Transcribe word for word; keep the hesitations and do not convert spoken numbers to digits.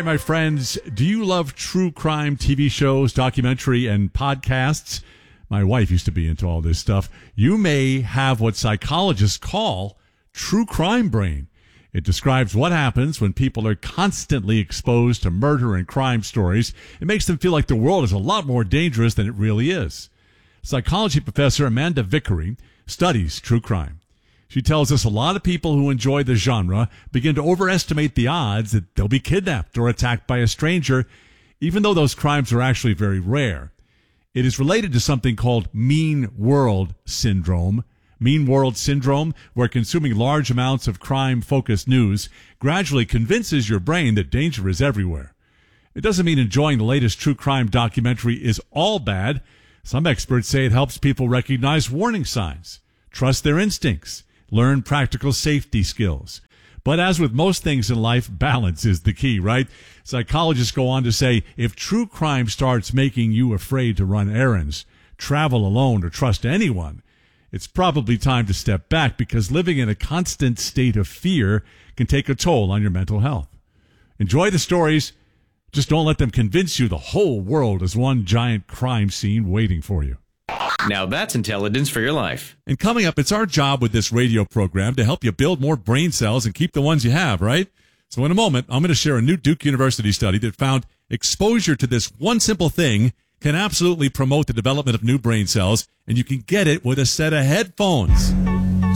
right, my friends, do you love true crime T V shows, documentary, and podcasts? My wife used to be into all this stuff. You may have what psychologists call true crime brain. It describes what happens when people are constantly exposed to murder and crime stories. It makes them feel like the world is a lot more dangerous than it really is. Psychology professor Amanda Vickery studies true crime. She tells us a lot of people who enjoy the genre begin to overestimate the odds that they'll be kidnapped or attacked by a stranger, even though those crimes are actually very rare. It is related to something called mean world syndrome. Mean world syndrome, where consuming large amounts of crime-focused news gradually convinces your brain that danger is everywhere. It doesn't mean enjoying the latest true crime documentary is all bad. Some experts say it helps people recognize warning signs, trust their instincts, learn practical safety skills. But as with most things in life, balance is the key, right? Psychologists go on to say if true crime starts making you afraid to run errands, travel alone, or trust anyone, it's probably time to step back, because living in a constant state of fear can take a toll on your mental health. Enjoy the stories. Just don't let them convince you the whole world is one giant crime scene waiting for you. Now that's intelligence for your life. And coming up, it's our job with this radio program to help you build more brain cells and keep the ones you have, right? So in a moment, I'm going to share a new Duke University study that found exposure to this one simple thing can absolutely promote the development of new brain cells, and you can get it with a set of headphones.